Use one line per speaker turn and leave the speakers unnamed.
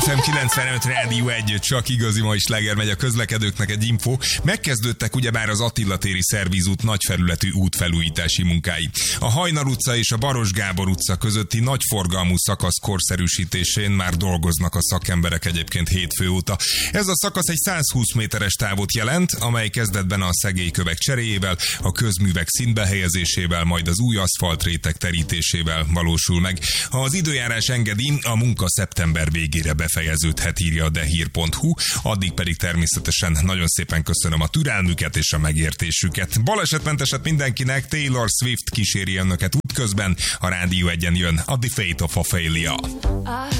FM 95 Rádió 1, csak igazi mai sláger megy a közlekedőknek egy info. Megkezdődtek ugyebár az Attila téri szervízút nagyfelületű útfelújítási munkái. A Hajnal utca és a Baros Gábor utca közötti nagyforgalmú szakasz korszerűsítésén már dolgoznak a szakemberek egyébként hétfő óta. Ez a szakasz egy 120 méteres távot jelent, amely kezdetben a szegélykövek cseréjével, a közművek színbe helyezésével, majd az új aszfaltréteg terítésével valósul meg. Ha az időjárás engedi, a munka szeptember végére befejeződhet, írja a dehír.hu, addig pedig természetesen nagyon szépen köszönöm a türelmüket és a megértésüket. Balesetmenteset mindenkinek, Taylor Swift kíséri önöket útközben, a Rádió 1-en jön a The Fate of Ophelia.